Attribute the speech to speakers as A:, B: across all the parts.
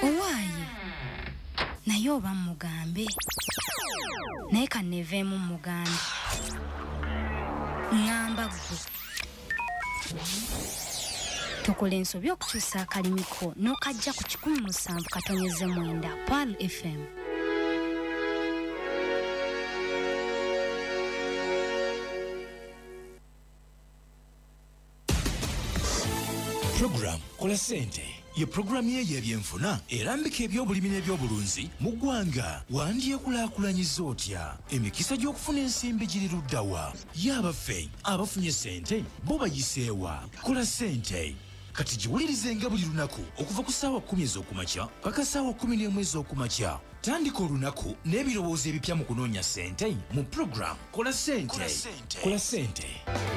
A: Owaaye naye oba mugambe naye kanneeveemu mugambe ngamba ggwe tukola ensobi okukyusa akalimiko n'okajja ku 17.9 Pearl FM.
B: Program Kola Sente ye programu y'ebyenfuna erambika ebyobulimi n'ebyobulunzi mu ggwanga. Wandyekulaakulanyiza otya? Emikisa gy'okufuna ensimbi giri luddawa? Y'abaffe abafunye sente bo bayiseewa? Kola Sente kati giwulirize nga buli lunaku okuva ku ssaawa 10 ez'okumakya paka ssaawa 11 ez'okumakya. Tandika olunaku n'ebirowoozo ebipya mu kunoonya sente mu program Kola Sente. Kola Sente.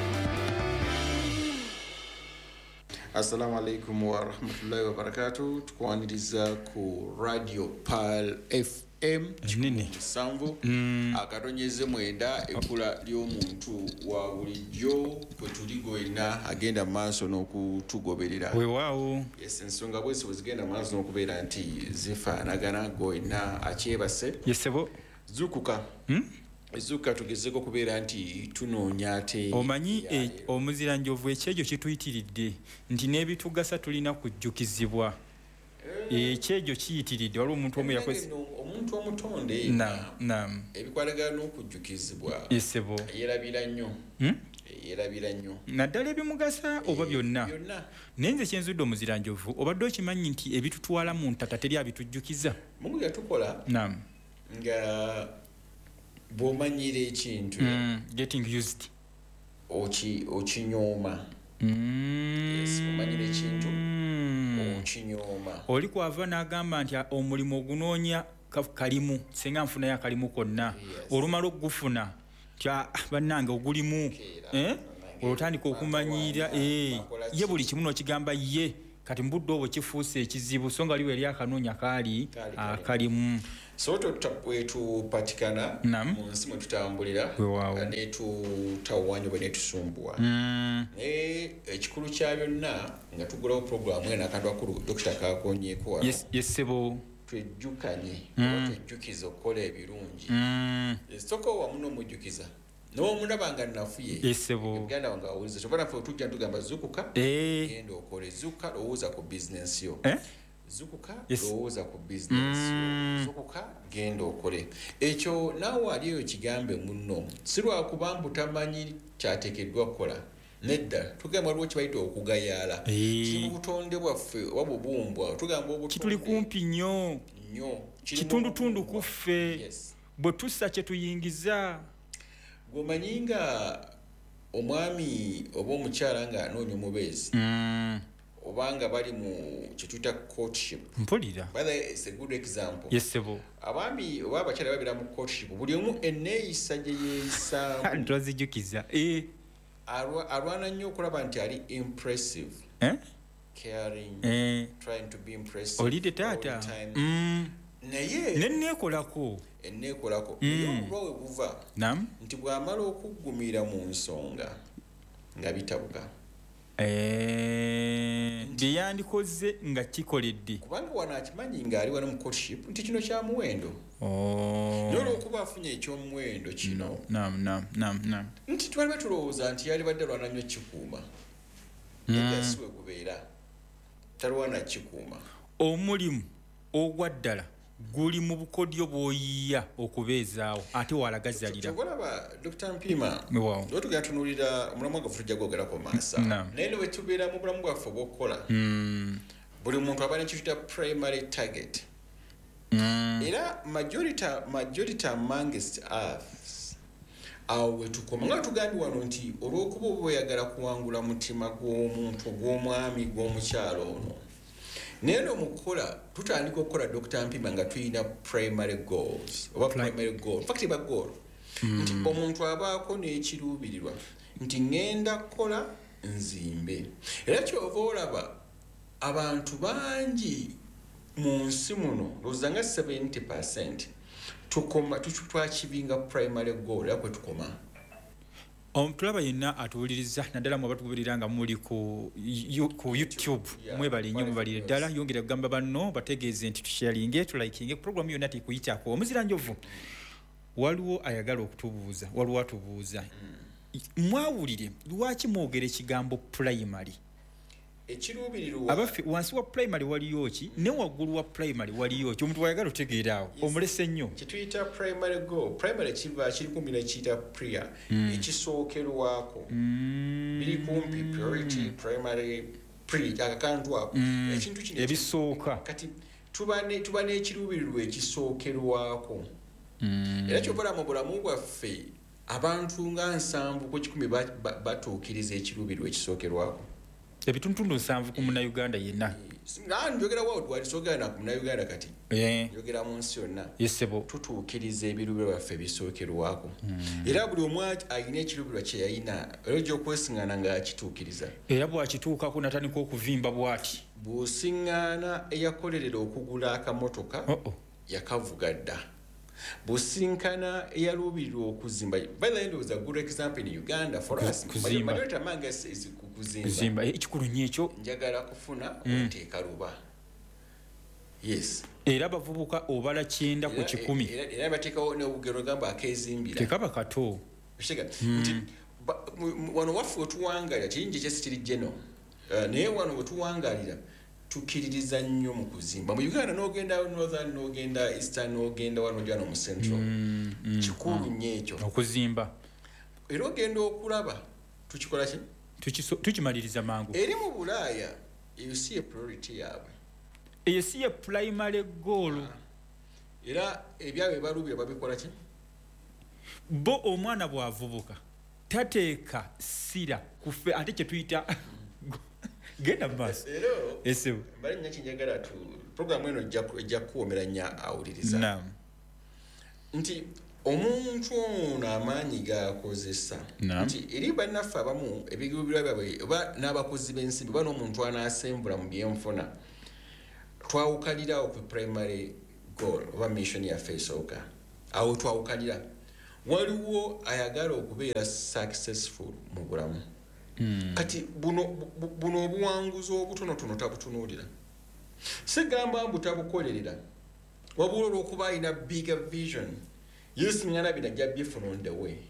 C: Assalamu alaikum wa rahmatullahi wa barakatuh. Tukwaniriza ku Radio Pearl FM Sambu akatonyeze mwenda ekula ly'omuntu wa bulijjo kwe tuligoina agenda maaso n'okutugoberera.
D: Weewaawo.
C: Yes, ensonga bwese zigenda maaso n'okubeera nti zifaanagana goina akyebase.
D: Yesebo.
C: Zukuka. Ezuka tugezeko kubeera nti tunoonya ate
D: omanyi omuziranjovu ekyejo kituyitiridde nti n'ebitugasa tulina kujjukizibwa. Ekyejo kiyitiridde waliwo omuntu omu yakoze
C: omuntu omutonde
D: naam
C: ebikwalagana n'okujjukizibwa
D: yesebo
C: yerabira nnyo
D: naddala ebimugasa oba byonna naye nze kyenzudde omuziranjovu obadde okimanyi nti ebitutwala mu ntata teri abitujjukiza.
C: Mungu yatukola
D: naam
C: nga bw'omanyira ekintu
D: getting used
C: okinyooma. Yes, omanyira ekintu okinyooma.
D: Oli kwava n'agamba nti omulimu ogunoonya kalimu senga nfunayo akalimu konna olumala okugufuna tya bannange ogulimu olutandika okumanyira ye buli kimu n'okigamba ye kati mbudde obwo kifuuse ekizibu so nga liwe eri akanoonya kaali akalimu.
C: So tupatikana mu nsi mwe tutambulira ne tutawanya bwe ne tusumbuwa. Ekikulu kya byonna nga tugulawo programu ena akantu akulu Dr. Kakonyeeko wano.
D: Yesebo.
C: Twejjukanye twejjukiza okukola ebirungi. Soko wamu n'omujjukiza n'omulaba nga nafuye.
D: Yesebo.
C: Uganda wanga awuliza kyova naffe tujja ntugamba zukuka genda okole zukuka lowooza ku bizinensi yo. Zukuka lowooza ku bizinensi yo. Zukuka genda okole ekyo naawe aliyo kigambe munno si lwakuba butamanyi kyateekeddwa kukola nedda tugamba waliwo kibayita okugayaala kiri mu butonde bwaffe oba bubumbwa tugamba obutonde
D: kituli kumpi nnyo kitundutundu kuffe bwe tussa kye tuyingiza.
C: Gwomanyi nga omwami oba omukyala nga anoonya omubeezi obanga bali mu kituyita courtship.
D: Mpulira.
C: It's a good example.
D: Yesebo.
C: Abaami oba abakyala babira mu courtship buli omu enneeyisa gye yeeyisa
D: ntozijukiza
C: alwana nnyo okulaba nti ali impressive caring trying to be impressive
D: olide taata
C: naye
D: nenneekolako
C: naye obulwa we buva nti bw'amala okuggumira mu nsonga nga bitabuka
D: bye yandikoze nga kikoledde
C: kubanga wano akimanyi ng'ali wano mu courtship nti kino kya muwendo naye olw'okuba afunye ekyomuwendo kino nti twali batulowooza nti yali badde alwana nnyo kikuuma egasiwe gubeera talwana kikuuma.
D: Omulimu ogwa ddala guli mu bukodyo bw'oyiya okubeezaawo ate walagazalira.
C: Olaba Dr. Mpima otugenda tunuulira omulamu gwaffe tujja gwogerako maaso naye bwe tubeera mu bulamu bwaffe obw'okukola buli muntu aba nekituyita primary target era majority amongst us awo we tukoma nga tugambye wano nti olw'okuba oba oyagala kuwangula mutima gw'omuntu gw'omwami gw'omukyalo ono naye n'omukukola tutandika okukola Dr. Mpima nga tulina primary goals oba primary goal fakti ba goal nti omuntu abaako n'ekiruubirirwa nti ngenda kukola nzimbe era kyova olaba abantu bangi mu nsi muno lowooza nga 70% tukoma tukitwakibinga primary goal akwe tukoma
D: Omutulaba yenna atuwuliriza naddala mu abatuwulira nga muli ku YouTube mwebali nnyo mubalire ddala yongera kugamba banno bategeeze nti tusharinge tulaikinge programu yonna tekuyitako omuzira njovu waliwo ayagala okutubuuza waliwo atubuuza mwawulire lwaki mwogera ekigambo primary
C: ekiruubirirwa
D: abaffe wansi wa primary waliyo ki ne waggulu wa primary waliyo ki omuntu wayagala otegeeraawo omulese nnyo
C: kituyita primary goal primary kiba kiri kumpi nekiyita prior ekisookerwako biri kumpi priority primary pre akakantu ako ekintu kino
D: ebisooka
C: kati tuba n'ekiruubirirwa ekisookerwako era kyobala mu bulamu bwaffe abantu nga 7 ku 10 batuukiriza ekiruubirirwa ekisookerwako
D: ebitundu 7 ku Munnayuganda yenna
C: njogera worldwide sogera na ku Munnayuganda kati njogera mu nsi yonna
D: yesebo
C: tutuukiriza ebiruubirirwa byaffe bisookerwako era buli omu ayina ekiruubirirwa kye yayina era ojja okwesiŋŋaana ng'akituukiriza
D: era bw'akituukako natandika okuvimba bw'ati
C: bw'osiŋŋaana eyakolerera okugula akamotoka yakavuga dda businkana eyaluubirirwa okuzimba by the end was a good example in Uganda for us majority among us is kuzimba
D: ekikulu nnyo ekyo
C: njagala kufuna omuteeka luba yes
D: era bavubuka obala 9 ku 10
C: era bateekawo n'obugero gamba akezimbira
D: tekaba kato
C: nti wano waffe otuwangalira kiringi kyesi geno naye wano wetuwangalira tukiririza nnyo mu kuzimba mu Uganda n'ogenda northern n'ogenda eastern n'ogenda wano jano mu central kikulu nnyo ekyo
D: okuzimba
C: era ogenda okulaba tukikola ki
D: tukimaliriza mangu
C: eri mu Bulaaya you see a priority yaabwe
D: eyo si ye primary goal
C: era ebyabwe baluubira babikola ki
D: bo omwana bw'avubuka tateeka sira kufe ate kye tuyita genda maaso
C: ero mbali nnyo kinjagala programu eno ejja kuwoomera nnyo awuliriza nti omuntu ono amaanyi g'akozesa nti eri bannaffe abamu ebiruubirirwa byabwe oba n'abakozi b'ensimbi oba n'omuntu anaasembula mu byenfuna twawukalira ku primary goal oba mission yaffe esooka awo twawukalira waliwo ayagala okubeera successful mu bulamu kati buno obuwanguzi obutonotono tabutunuulira sigamba mbu tabukolerera wabula olw'okuba alina bigger vision yesiŋŋana bino ajja bifuna on the way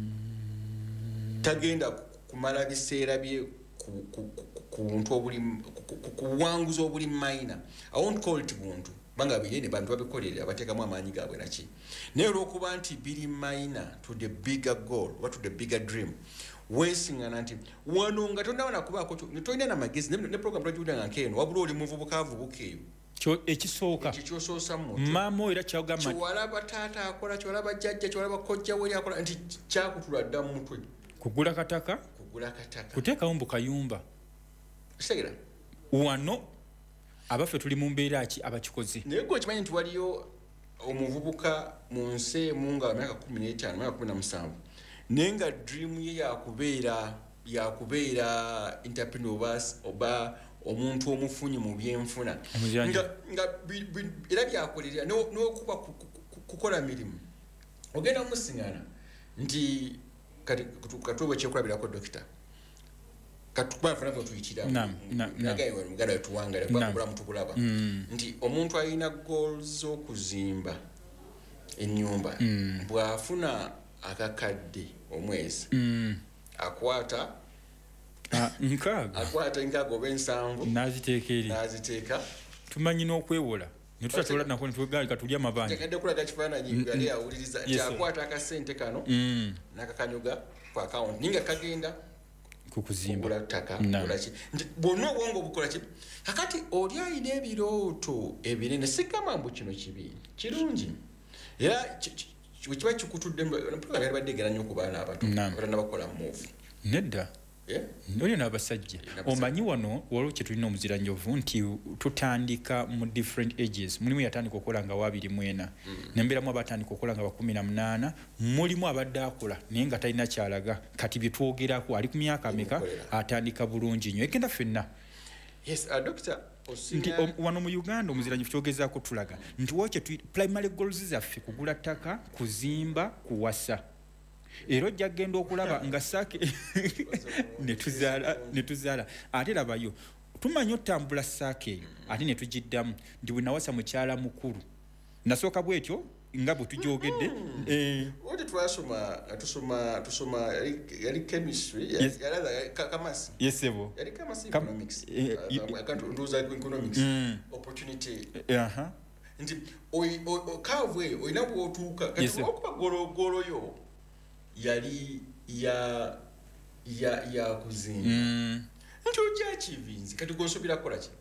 C: tagenda kumala biseera bye ku buntu ku buwanguzi obuli minor I won't call it buntu banga birene bantu babikolerera bateekamu amaanyi gaabwe naki naye olw'okuba nti biri minor to the bigger goal or to the bigger dream wesiŋŋana nti wano nga tonabona kubaako tolina namagezi ne program twagiwulira nga nkeeno wabula oli muvubuka avubuka eyo
D: ekisooka
C: kyosoosa
D: maama era kyagamba
C: kyewalaba taata akola kyewalaba jjajja kyewalaba kojja weri akola nti kyakutula dda mu mutwe
D: kugula kataka kuteekawo mbu kayumba
C: segera
D: wano abaffe tuli mu mbeera ki abakikoze
C: naye gwe okimanyi nti waliyo omuvubuka mu nsi emu nga myaka 15 myaka 17 naye nga dream ye yakubeera entrepreneur oba omuntu omufunyi mu byenfuna nga era byakolerera n'okuba kukola mirimu ogenda musiŋŋana nti kati katuba kyekulabirako dokita katukubafanako tuyitira muganda wetuwangala kubulamu tukulaba nti omuntu alina goals z'okuzimba ennyumba bw'afuna akakadde omwezi akwata nkaaga oba 7 naziteeka
D: tumanyi n'okwewola netutatola nako netwegalika tulya amabanja
C: tekadde kulaga kifaananyi yali awuliriza nti akwata akasente kano nakakanyuga ku account ninga kagenda
D: kukuzimba
C: ttaka olaki nti bwonna obwongo bukola ki kakati oli alina ebirooto ebinene sigamba mbu kino kibi kirungi era kiba kikutudde program yali badde egera nnyo ku baana abato abatana bakola move
D: nedda oli n'abasajja omanyi wano waliwo kye tulina omuzira njovu nti tutandika mu different ages mulimu yatandika okukola nga 24 nembeeramu abatandika okukola nga 18 mulimu abadde akola naye nga talina kyalaga kati bye twogerako ali ku myaka ameka atandika bulungi nnyo egenda ffenna nti wano mu Uganda omuzira njovu kyogezaako tulaga nti wokye primary goals zaffe kugula ttaka kuzimba kuwasa era ojja kgenda okulaba nga saake ne tuzaala ate labayo tumanyi otambula saake eyo ate ne tugiddamu ndi bwe nawasa mukyala mukulu nasooka bwetyo nga bwe tujogedde
C: oti tusoma yali chemistry yali kamasi
D: yesebo
C: yali kamasi economics ndoza economics opportunity nti kavwe oyina bw'otuuka kati okuba gologolo yali ya kuzimba nti ojja kivinzi kati gwosobira kukola ki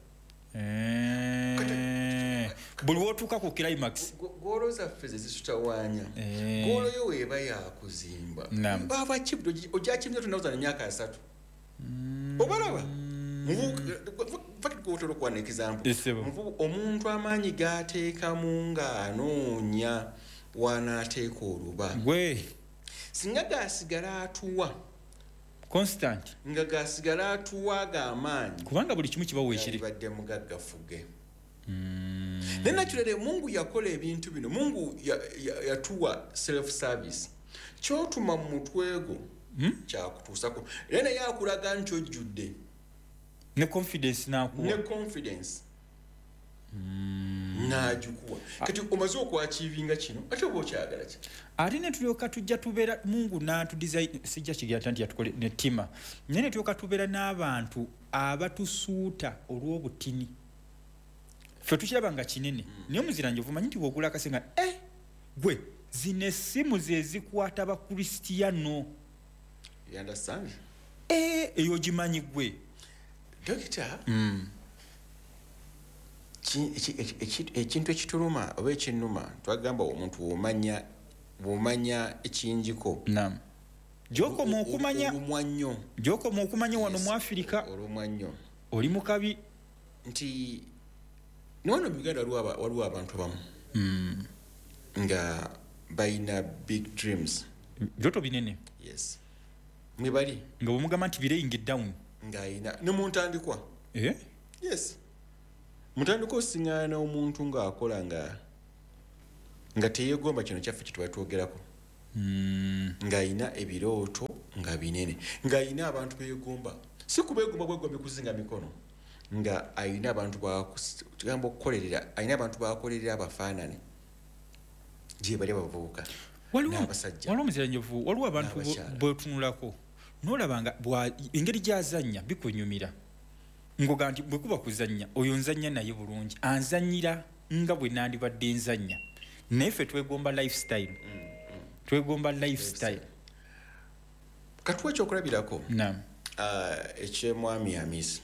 D: buli wotuuka ku climax
C: golo zaffe zezitutawaanya golo yo weeba yakuzimba bava kibuto ojja kimye tunawuza na myaka 3 obalaba fakitokotero kwa example omuntu amaanyi gateekamu ng'anoonya wanaateeka oluba
D: gwe
C: singa gasigala atuwa
D: constant
C: nga gasigala atuwa g'amaanyi
D: kubanga buli kimu kibawo ekiri
C: badde mugaggafuge ne naturally Mungu yakola ebintu bino Mungu yatuwa self service kyotuma mu mutwego kyakutuusako era naye akulaga nti ojjudde
D: ne confidence
C: najukuwa kati omaze okwachivinga kino ate oba okyagala ki
D: ate ne tulyoka tujja tubeera Mungu n'atudesign sijja kigera nti yatukole ne tima ne tulyoka tubeera n'abantu abatusuuta olw'obutini ffe tukiraba nga kinene naye omuziranjovu manyi nti bw'ogula akasenga gwe zino essimu ze zikwata bakristiano eyo gimanyi gwe
C: dokita ekintu ekituluma oba ekinnuma twagamba omuntu bw'omanya ekiyinjiko
D: gyokoma okumanya wano mu Afirika
C: olumwa nnyo
D: oli mu kabi
C: nti niwano mu Uganda waliwo abantu bamu nga balina big dreams
D: byoto binene
C: yes mwe bali
D: nga bwemugamba nti bireying down
C: ng'ayina ne mu ntandikwa yes mutandika osiŋŋaana omuntu ng'akola nga teyeegomba kino kyaffe kye tuba twogerako ng'ayina ebirooto nga binene ng'ayina abantu beegomba si kubeegomba bwegombe kuzinga mikono nga ayina abantu tugamba okukolerera ayina abantu bakolerera abafaanane gye bali abavubuka n'abasajja
D: waliwo omuziranyovu waliwo abantu bwetunulako n'olaba nga engeri gy'azannya bikunyumira ngoga nti bwe kuba kuzannya oyo nzannya naye bulungi anzannyira nga bwe nandibadde nzannya naye ffe twegomba lifestyle
C: katuwa ekyokulabirako ekyemwami Hamisi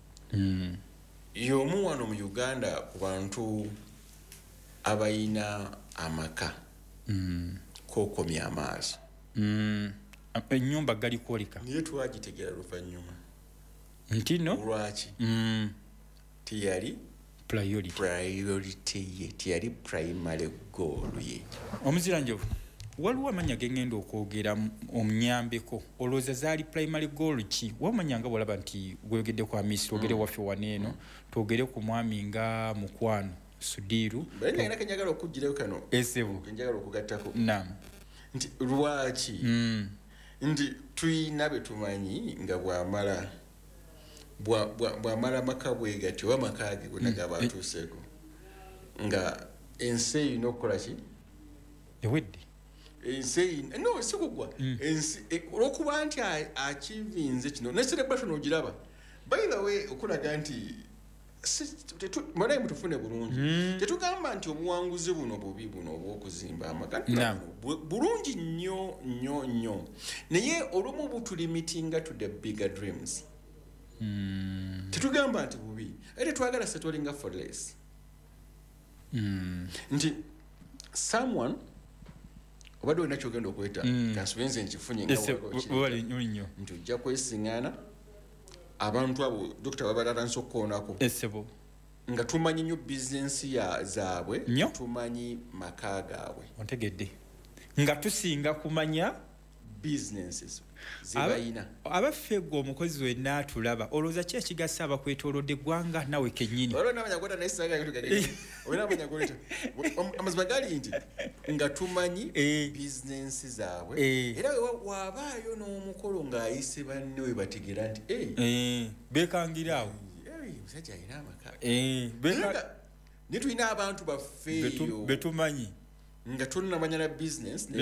C: y'omu wano mu Uganda ku bantu abayina amaka kookomya amaaso
D: ennyumba gali kwoleka
C: naye twagitegera luvannyuma
D: nti no
C: lwaki tiyali priority ye tiyali primary goal ye
D: omuziranjovu waliwo amanya gengenda okwogera omunyambeko olowooza zaali primary goal ki wamanya nga bwolaba nti gweyogedde ku Hamisi twogere waffe waneeno twogere ku mwami nga Mukwano Sudiru
C: njagala okugirayo kano
D: esebo
C: njagala okugattako
D: naam
C: nti lwaki nti tuyina betumanyi nga bw'amala maka bwegati oba maka ge gonna gaba atuuseeko nga ensi eyina okukola ki
D: ewedde
C: ensi no si kugwa olwokuba nti akivinze kino ne celebration ogiraba by the way okulaga nti mwanaye mutufune bulungi tetugamba nti obuwanguzi buno bubi buno obw'okuzimba amaka bulungi nnyo naye olumu butulimitinga to the bigger dreams tetugamba nti bubi ate twagala settlinga for less nti someone obadde olina kyogenda okweta kansubenze nkifunye nti ojja kwesiŋŋaana abantu abo dokita babalatandise okukoonako nga tumanyi nnyo bizinensi zaabwe tumanyi maka gaabwe
D: ontegedde nga tusinga kumanya
C: businesses zibayina
D: abaffe gwe omukozi wenna atulaba olowooza ki ekigasa abakwetoolodde eggwanga nawe kennyini
C: amazima gali nti nga tumanyi bizinensi zaabwe era waabaayo n'omukolo ng'ayise banne we bategera nti
D: beekangiraawo
C: musajja alina amaka ne tulina abantu baffeeyo
D: betumanyi
C: nga tonnamanya na bizinensi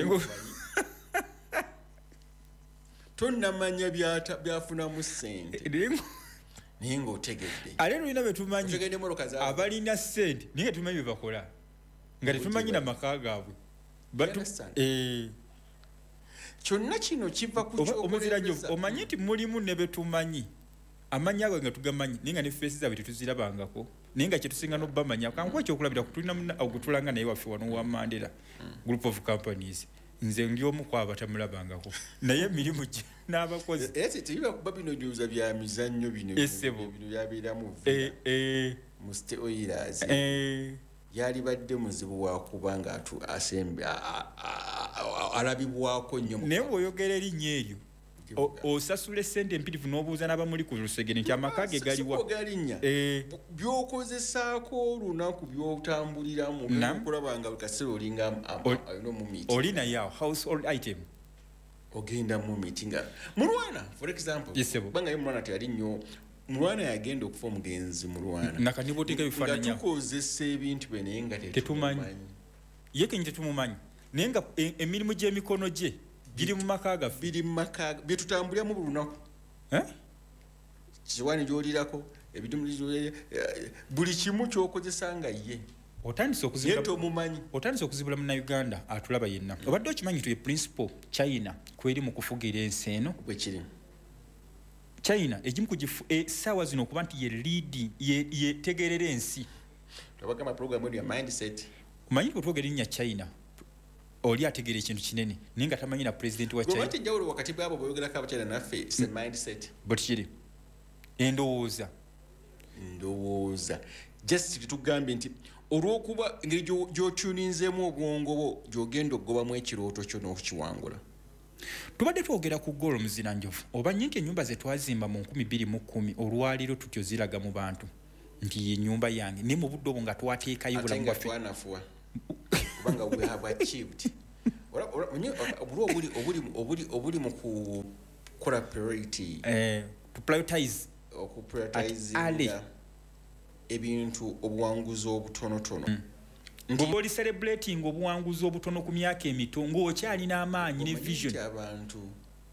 C: tonnamanya byafunamu ssente naye ng'otegedde
D: ate tulina betumanyi abalina ssente naye nga tumanyi bye bakola nga tetumanyi na maka gaabwe
C: kyonna kino kiva ku
D: omuzirajjo omanyi nti mulimu ne betumanyi amanya ago nga tugamanyi naye nga ne feesi zaabwe tetuzirabangako naye nga kyetusinga n'obbamanya kankuwa ekyokulabira tulina ogutulanga naye waffe wano wa Mandela group of companies nze ndi omu ku abatamulabangako naye emirimu gye n'abakozi
C: tebiba kuba bino ndowooza bya mizannyo bino byabeeramu mu State Oilers yali badde muzibu wakuba nga alabibwako nnyo
D: naye bw'oyogera erinnya eryo osasula essente empirivu n'obuuza n'abamuli ku lusegere nti amaka ge galiwa
C: by'okozesaako olunaku by'otambuliramu okulaba nga kaseera olinga alina omumiti
D: oli naye awo household item
C: ogenda mu miti nga mulwana for example banga ye mulwana teyali nnyo mulwana yagenda okufa omugenzi mulwana
D: nakaniboteeka bifaananya
C: nga tukozesa ebintu bye naye nga
D: tetumanyi ye kenyi tetumumanyi naye nga emirimu gy'emikono gye giri mu maka gaffe
C: biri mu maka byetutambuliramu buli lunaku kiwani gy'olirako ebidumuli buli kimu ky'okozesa nga ye
D: otandise okuzibula munnayuganda atulaba yenna obadde okimanyi tuye principal China kweri mu kufugira ensi eno
C: bwekiri
D: China egimu essaawa zino okuba nti ye leading yetegerera ensi
C: tubagamba program ya mindset
D: omanyi kutwogera erinnya China oli ategera ekintu kinene naye nga tamanyi na president wa China
C: gwati njawulo wakati bwabo boyogerako abachina naffe se mindset
D: but kiri endowooza
C: just tugambye nti olw'okuba engeri gy'otuninzeemu obwongo bwo gy'ogenda okugobamu ekirooto kyo n'okukiwangula
D: tubadde twogera ku ggoolo muzinanjovu oba nyingi ennyumba ze twazimba mu 2010 olwaliro tutyo ziraga mu bantu nti ye nnyumba yange naye mu budde obwo nga twateekayo bulamu bwaffe
C: kubanga we have achieved obuli mu kukola priority
D: to prioritize
C: ebintu obuwanguzi obutonotono
D: bw'oba oli celebrating obuwanguzi obutono ku myaka emito ng'okyalina amaanyi ne vision
C: abantu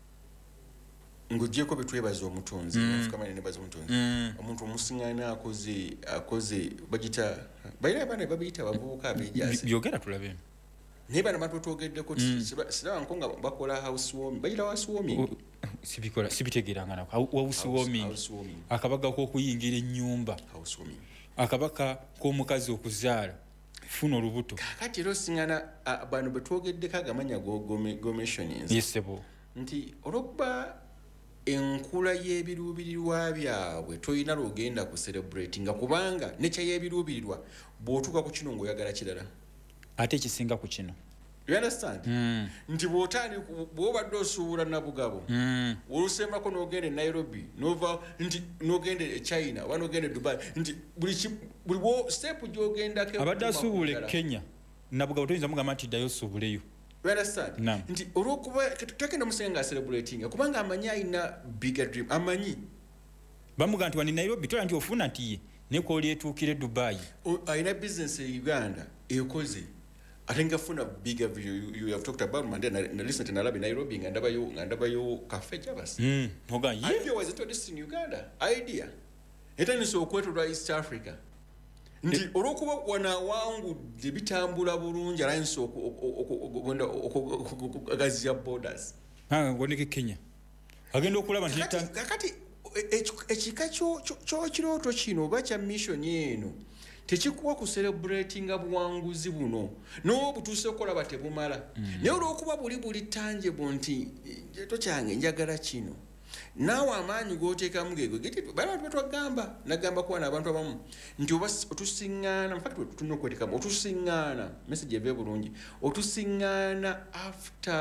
C: ng'ogyeko betwebaza omutonzi afukamane nebaza omutonzi omuntu omusiŋŋaana akoze bagita balina abaana babiyita abavubuka abeejasi
D: byogera tulabe
C: naye bano abantu twogeddeko siraba nko nga bakola housewarming bagira housewarming
D: sibitegeranga nako housewarming akabaga k'okuyingira ennyumba akabaka k'omukazi okuzaala funa olubuto
C: kakati era osiŋŋaana bano betwogeddeko agamanya gomessionings
D: yesebo
C: nti olwokuba enkula y'ebiruubirirwa byabwe toyina lwogenda ku celebratinga kubanga nekya y'ebiruubirirwa bw'otuuka ku kino ng'oyagala kirala
D: ate ekisinga ku kino
C: you understand nti bw'obadde osuubula nabugabo olusembako n'ogenda e Nairobi nova nti n'ogenda e China oba n'ogenda e Dubai nti buli step gy'ogendako
D: abadde asuubula e Kenya nabugabo toyinza mugamba nti ddayo osuubuleyo
C: you understand nti olw'okuba tokenda omusenga nga celebrating kubanga amanyi alina bigger dream amanyi
D: bamuga nti wani Nairobi tola nti ofuna nti ye nekooli etuukire Dubai
C: alina business e Uganda ekoze ate ngafuna bigger you have talked about Mandela na listen to Nairobi nga ndabayo cafe jabas
D: hoga ye
C: idea was introduced in Uganda idea etaniso okwetolwa East Africa nti olwokuba wana wangu bitambula bulungi alliance okugenda okugazia borders
D: ngoneke Kenya agenda okulaba nti
C: kakati ekika ky'ekirooto kino oba kya mission eno tekikuwa ku celebratinga buwanguzi buno n'obutuuse okulaba tebumala naye olw'okuba buli tangible nti tokyange njagala kino naawe amaanyi g'oteekamu geego bala betwagamba nagamba kuba n'abantu abamu nti oba otusiŋŋaana mufakti tulina okweteekamu otusiŋŋaana message eve bulungi otusiŋŋaana after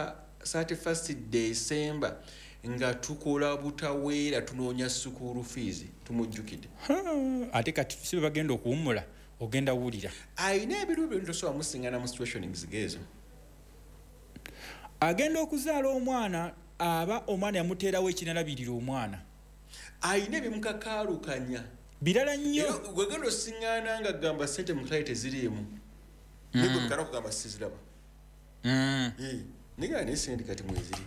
C: 31 December nga tukola butaweera tunoonya school fees tumujjukidde
D: ate kati sibe bagenda okuwumula ogenda wulira
C: ayina ebiruubiro ntosobola musingana mu situation zigeezo
D: agenda okuzaala omwana aba omwana yamuteerawo ekinalabirira omwana
C: ayina ebimukakaalukanya
D: birala nnyo
C: wegenda osiŋŋaana nga gamba sente mu kale teziriimu nego mukana okugamba siziraba nigala naye sente kati mweziri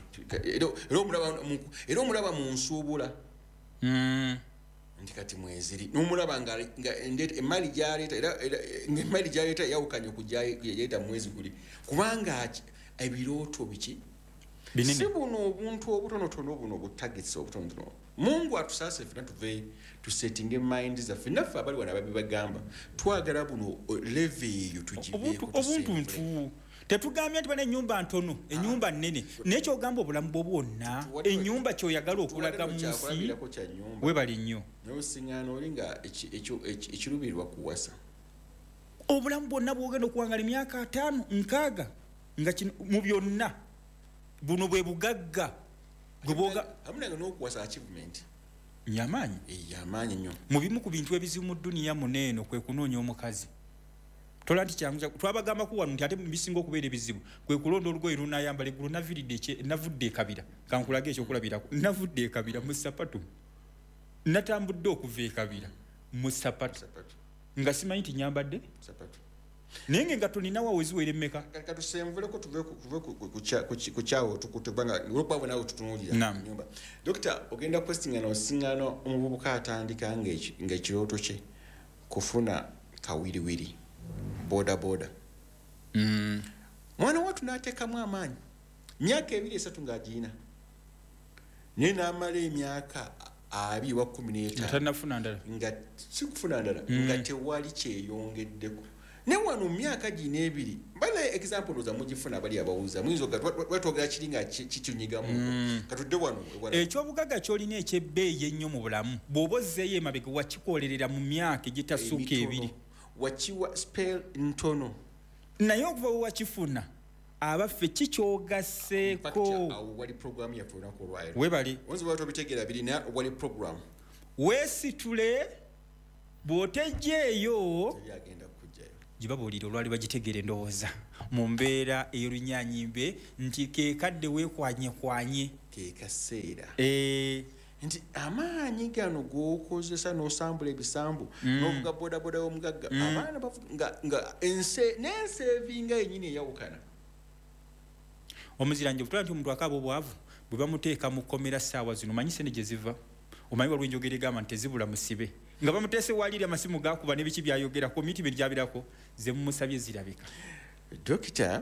C: era omulaba mu nsuubula nti kati mweziri n'omulaba nga emmali gyaleeta yawukanye okujayeta mwezi guli kubanga ebirooto biki si buno obuntu obutonotono buno obutagisa obutonotono Mungu atusaase fena tuve tusettinge mind zaffe naffe abali wana babibagamba twagala buno leve eyo tugibeeko
D: obuntu tetugambye nti bana ennyumba ntono ennyumba nnene nekyogamba obulamu bwo bwonna ennyumba kyoyagala okulaga mu nsi webali nnyo
C: nosiŋŋaana oli nga ekirubirwa kuwasa
D: obulamu bwonna bwogenda okuwangala emyaka 5 6 nga mu byonna buno bwe bugagga
C: amunanga n'okuwasa achievement
D: yamaanyi nnyo mu bimu ku bintu ebizibu mu dduniya muneeno kwe kunoonya omukazi tola nti kyangu twabagamba ku wano nti ate bisinga okubeera ebizibu kwe kulonda olugoye lunayambala eggulu navudde ekabira kankulage ekyokulabirako navudde ekabira mu sapatu natambudde okuva ekabira mu sapatu nga simanyi nti nyambadde naye nga toninawo weziwere mmeka
C: katusenvuleko tuve ku kyawo tukutubanga olwokuba nawe tutunuulira nyumba dokita ogenda kwestingana osiŋŋaana omuvubuka atandika nga ekirooto kye kufuna kawiriwiri boda mwana watu n'ateekamu amaanyi myaka 2-3 ng'agiina naye n'amala emyaka 2-15 nga sikufuna ndala nga tewali kyeyongeddeko ne wano myaka gino 2 bale example oza mugifuna abali abawuza muyinza watwogera kiri nga kitunyigamu katudde wano
D: ekyobugaga kyolina ekyebbeeyi ennyo mu bulamu bw'oba ozzeeyo emabega wakikolerera mu myaka egitasuuka 2
C: wakiwa spell ntono
D: naye okuva we wakifuna abaffe kikyogasseeko
C: wali program yaffe olunaku olwayo
D: webali
C: onzi bwatu obitegeera biri naye wali program
D: weesitule bw'otejjeeyo
C: tebyagenda kujjayo
D: gibabuulira olwali bagitegeera endowooza mu mbeera ey'olunyanyimbe nti keekadde weekwanyekwanye
C: keekaseera nti amaanyi gano g'okozesa n'osambula ebisambu n'ovuga bodaboda y'omugagga abaana nga n'enseevinga yennyini eyawukana
D: omuziranje butula nti omuntu akaaba obwavu bwe bamuteeka mu kkomera ssaawa zino omanyi sente gye ziva omanyi waliwo enjogera egamba nti tezibula musibe nga bamuteese waliiri amasimu gakuba n'ebiki byayogerako mitima egyabirako ze mumusabye zirabika
C: dokita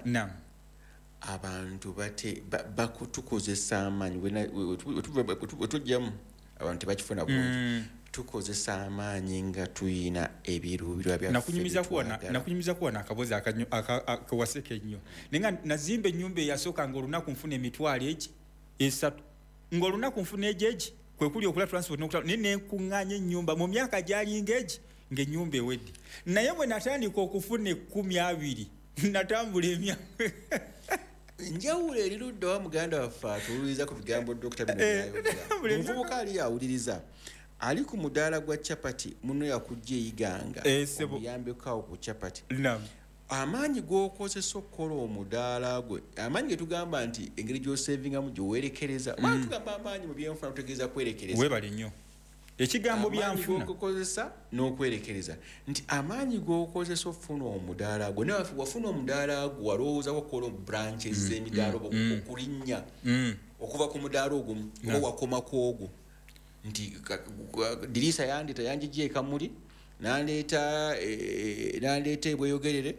C: abantu tukozesa amaanyi wetujjamu abantu tebakifuna bulungi tukozesa amaanyi nga tuyina ebiruubirwa
D: nakunyumiza kuwana akabozi akawaseka ennyo naye nga nazimba ennyumba eyasooka ngaolunaku nfuna emitwalo 3 ng'olunaku nfuna egi kwe kuli okula transport n'okutala naye nenkuŋŋaanya ennyumba mu myaka gyalinga egi ng'ennyumba ewedde naye bwe natandika okufuna 12 natambula emyaka
C: njawulo erirudda wa muganda waffe atuwuliriza ku bigambo dokita bino muvubuka ali awuliriza ali ku mudaala gwa capati muno yakujja eyiganga omuyambekawo ku capati amaanyi g'okozesa okukola omudaala gwe amaanyi getugamba nti engeri gy'osevingamu gyeweerekereza oba tugamba amaanyi mu byenfuna tutegeeza kwerekereza
D: webali nnyo ekigambo byanfuna
C: g'okozesa n'okwerekereza nti amaanyi g'okozesa okufuna omudaala gwe nawe wafuna omudaala gwe walowooza wakola branches z'emidaala okulinnya okuva ku mudaala ogumu oba wakomako ogwo nti dirisa yandeeta yanjijja ekamuli n'aleeta ebweyogerere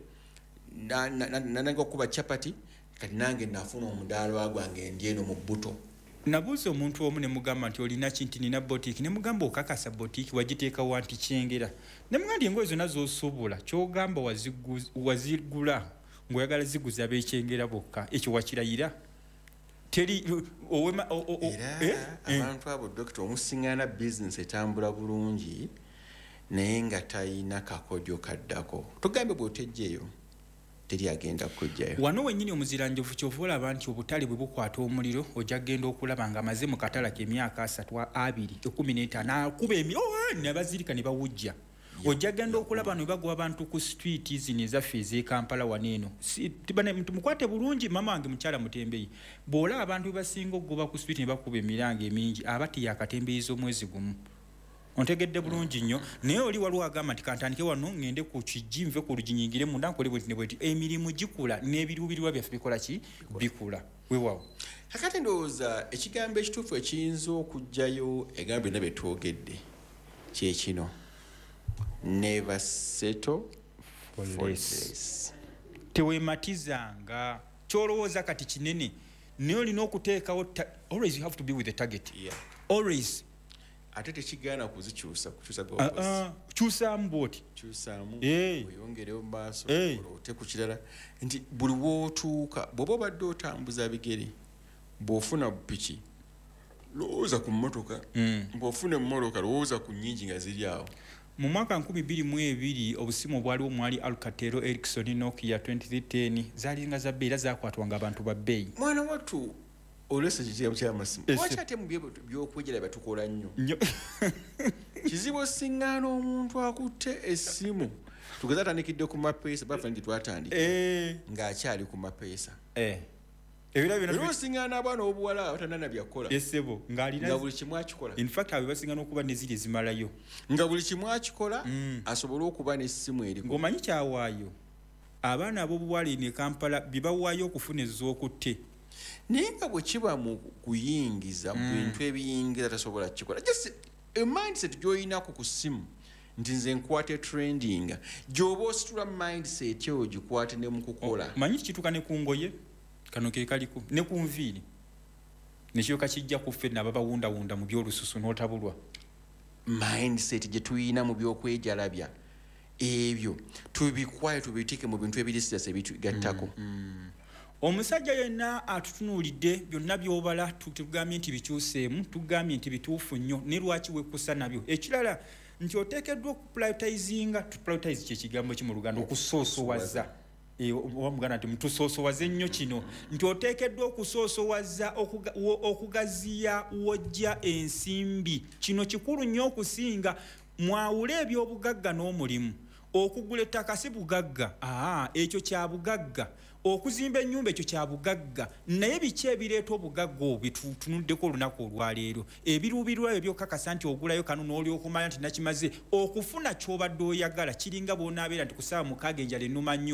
C: nananga okuba capati kati nange nafuna omudaala gwange ndi eno mu bbuto
D: nabuuza omuntu omu ne mugamba nti olina kinti nina botiki ne mugamba okakasa botiki wagiteekawo nti kyengera ne mugamba engoye zonna z'osuubula kyogamba wazigula ng'oyagala ziguza ab'ekyengera bokka ekyo wakirayira teri
C: abantu abo dokita omusiŋŋaana bizinesi etambula bulungi naye nga talina kakodyo kaddako tugambe bw'otejjeeyo teri agenda kujjayo.
D: Wano wennyini omuziranjovu kyova olaba nti obutale bwe bukwata omuliro ojja kgenda okulaba nga amaze mu katala k'emyaka 3-15 akuba emiro ne bazirika ne bawujja. Ojja kgenda okulaba ne bagwa abantu ku street zino ezaffe ez'e Kampala waneeno. Mukwate bulungi mama wange mukyala Mutembeyi. Bw'olaba abantu be basinga okugoba ku street ne bakuba emiranga emingi abati yakatembeyiza omwezi gumu. Ontegedde bulungi nnyo naye oli waliwo agamba nti kantandike wano ngende ku kijji nve ku luginyingire munda nkole bweti ne bweti emirimu gikula n'ebiruubirirwa byaffe bikola ki bikula weewaawo.
C: Kakati ndowooza ekigambo ekituufu ekiyinza okujjayo egambo byonna bye twogedde kye kino never settle for less.
D: Teweematizanga kyolowooza kati kinene naye olina okuteekawo always you have to be with the target. Always.
C: Ate tekigaana kuzikyusa
D: kyusaamu bwoti
C: kyusaamu oyongereyo mu maaso ote ku kirala nti buli wootuuka bw'oba obadde otambuza bigere bw'ofuna piki lowooza ku mmotoka bw'ofuna emmotoka lowooza ku nnyingi nga ziri awo.
D: Mu mwaka 2022 obusimu obwaliwo mwali Alcatel, Ericsson, Nokia 2310 zaalinga za bbeeyi era zaakwatwanga abantu ba bbeeyi.
C: Mwana wattu olwesa kizibu ky'amasimu lwaki ate mu byokwejera batukola nnyo kizibu osiŋŋaana omuntu akutte essimu tugeza atandikidde ku mapeesa bafa nti twatandika ng'akyali ku mapeesa era osiŋŋaana abaana obuwala batanana byakola
D: esebo
C: nga buli kimu akikola.
D: In fact abo basinga n'okuba ne ziri ezimalayo
C: nga buli kimu akikola asobole okuba n'essimu eriko.
D: ng'omanyi kyawaayo abaana ab'obuwala ne Kampala bye bawaayo okufuna ez'okutte
C: naye nga bwe kiba mu kuyingiza mu bintu ebiyingiza tasobola kukikola. Just a mindset gy'oyinako ku ssimu nti nze nkwate trending gy'oba ositula mindset eyo gikwate ne mu kukola.
D: Manyi kituuka ne ku ngoye kano ke kaliko ne ku nviiri ne kiryoka kijja ku ffe nabo bawundawunda mu by'olususu n'otabulwa.
C: Mindset gye tuyina mu by'okwejalabya ebyo tubikwaye tubiteeke mu bintu ebiri siyasa ebitugattako.
D: Omusajja yenna atutunuulidde byonna by'obala tugambye nti bikyuseemu tugambye nti bituufu nnyo ne lwaki wekkusa nabyo. Ekirala nti oteekeddwa okupriotizinga tupriotize kyekigambo ki mu Luganda okusoosowaza wamuganda nti mutusoosowaze nnyo kino nti oteekeddwa okusoosowaza okugaziya wojja ensimbi. Kino kikulu nnyo okusinga mwawule eby'obugagga n'omulimu. Okugula ettaka si bugagga ekyo kya bugagga. Okuzimba ennyumba ekyo kya bugagga. Naye biki ebireeta obugagga obwo tunuddeko olunaku olwaleero ebiruubirwa ebyokakasa nti ogulayo kano n'olyokumanya nti nakimaze okufuna ky'obadde oyagala kiringa bw'onaabeera nti ku ssaawa 6 enjala ennuma nnyo